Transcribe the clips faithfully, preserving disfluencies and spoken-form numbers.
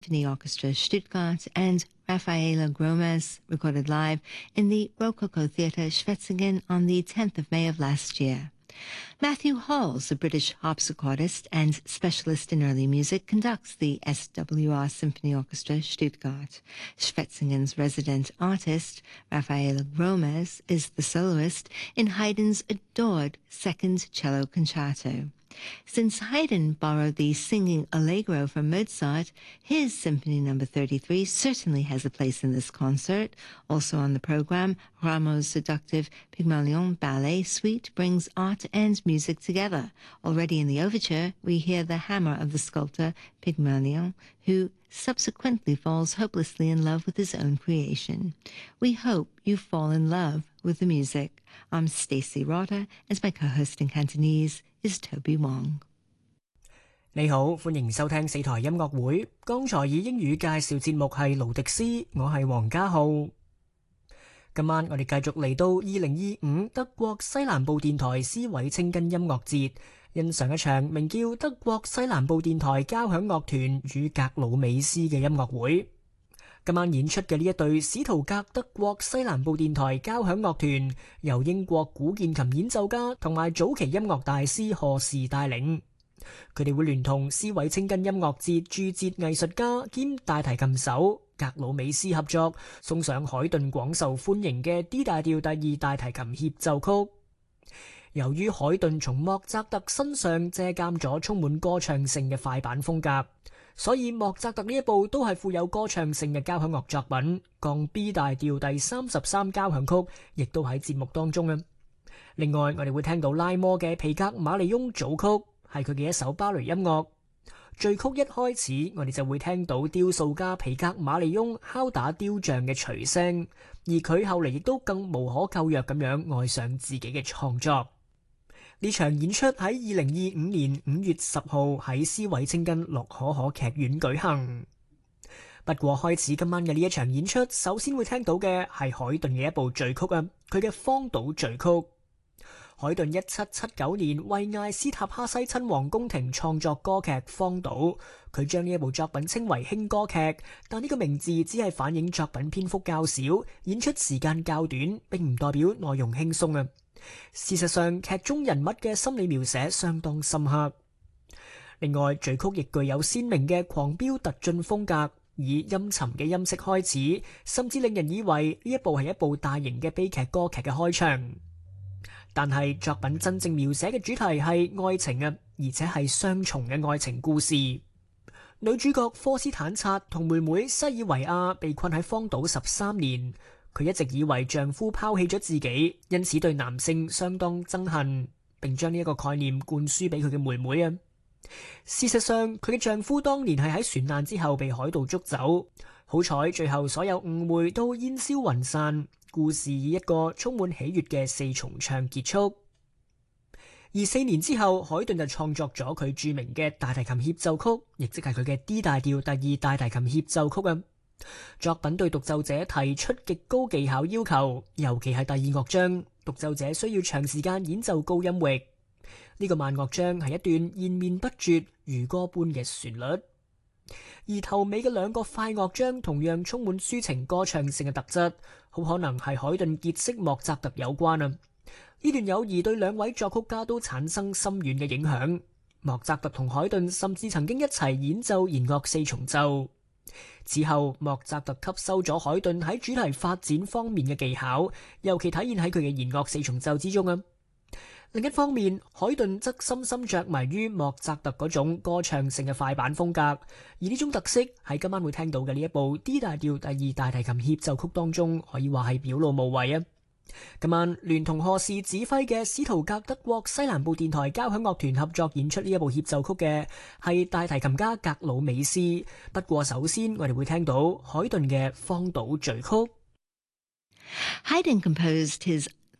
Symphony Orchestra Stuttgart and Rafaela Gromes recorded live in the Rococo Theatre Schwetzingen on the tenth of May of last year. Matthew Halls, a British harpsichordist and specialist in early music, conducts the S W R Symphony Orchestra Stuttgart. Schwetzingen's resident artist, Rafaela Gromes, is the soloist in Haydn's adored Second Cello Concerto. Since Haydn borrowed the singing allegro from Mozart, his Symphony Number thirty-three certainly has a place in this concert. Also on the program, Rameau's seductive Pygmalion Ballet Suite brings art and music together. Already in the overture, we hear the hammer of the sculptor Pygmalion, who subsequently falls hopelessly in love with his own creation. We hope you fall in love with the music. I'm Stacey Rotter, and my co-host in Cantonese is Toby Wong. 你好，歡迎收聽四台音樂會。剛才以英語介紹節目係勞迪斯，我係黃家浩。今晚我哋繼續嚟到二零二五德國西南部電台斯韋清根音樂節，欣賞一場名叫德國西南部電台交響樂團與格魯美斯嘅音樂會。今晚演出嘅呢一隊史圖格德國西南部電台交響樂團，由英國古鍵琴演奏家同埋早期音樂大師賀氏帶領。佢哋會聯同斯韋清根音樂節駐節藝術家兼大提琴手格魯美斯合作，送上海頓廣受歡迎嘅 D 大調第二大提琴協奏曲。由於海頓從莫扎特身上借鑑咗充滿歌唱性嘅快板風格，所以莫扎特呢一部都係富有歌唱性嘅交響樂作品，降 B 大調第三十三交響曲亦都喺節目當中啊。另外我哋會聽到拉摩嘅皮格馬利翁組曲，係佢嘅一首芭蕾音樂。序曲一開始我哋就會聽到雕塑家皮格馬利翁敲打雕像嘅錘聲，而佢後嚟亦都更無可救藥咁樣愛上自己嘅創作。呢場演出喺二零二五年五月十號喺斯韋清根洛可可劇院舉行。不過開始今晚嘅呢一場演出，首先會聽到嘅係海頓嘅一部序曲啊，佢嘅荒島序曲。海頓一七七九年為艾斯塔哈西親王宮廷創作歌劇《荒島》，佢將呢一部作品稱為輕歌劇，但呢個名字只係反映作品篇幅較少，演出時間較短，並唔代表內容輕鬆啊。事實上，劇中人物嘅心理描寫相當深刻。另外，序曲亦具有鮮明嘅狂飆突進風格，以陰沉嘅音色開始，甚至令人以為呢一部係一部大型嘅悲劇歌劇嘅開場。但係作品真正描寫嘅主題係愛情啊，而且係雙重嘅愛情故事。女主角科斯坦察同妹妹西爾維亞被困喺荒島十三年。佢一直以為丈夫拋棄咗自己，因此對男性相當憎恨，並將呢一個概念灌輸俾佢嘅妹妹啊。事實上，佢嘅丈夫當年係喺船難之後被海盜捉走，好彩最後所有誤會都煙消雲散，故事以一個充滿喜悅嘅四重唱結束。而四年之後，海頓就創作咗佢著名嘅大提琴協奏曲，亦即係佢嘅 D 大調第二大提琴協奏曲啊。作品對獨奏者提出極高技巧要求，尤其係第二樂章，獨奏者需要長時間演奏高音域。呢個慢樂章係一段延綿不絕、如歌般嘅旋律，而頭尾嘅兩個快樂章同樣充滿抒情歌唱性嘅特質，好可能係海頓結識莫扎特有關啊！呢段友誼對兩位作曲家都產生深遠嘅影響。莫扎特同海頓甚至曾經一齊演奏弦樂四重奏。此後，莫扎特吸收咗海頓喺主題發展方面嘅技巧，尤其體現喺佢嘅弦樂四重奏之中啊。另一方面，海頓則深深着迷於莫扎特嗰種歌唱性嘅快板風格，而呢種特色喺今晚會聽到嘅呢一部 D 大調第二大提琴協奏曲當中，可以話係表露無遺啊。今晚聯同賀氏指揮嘅史圖格德國西南部電台交響樂團合作演出呢一部協奏曲嘅係大提琴家格魯美斯。不過首先我哋會聽到海頓嘅荒島序曲。 Haydn composed his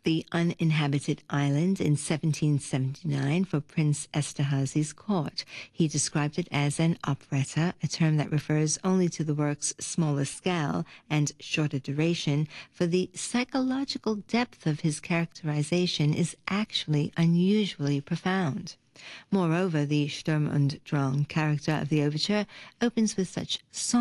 the uninhabited island in seventeen seventy-nine for Prince Esterhazy's court. He described it as an operetta, a term that refers only to the work's smaller scale and shorter duration, for the psychological depth of his characterization is actually unusually profound. Moreover, the Sturm und Drang character of the overture opens with such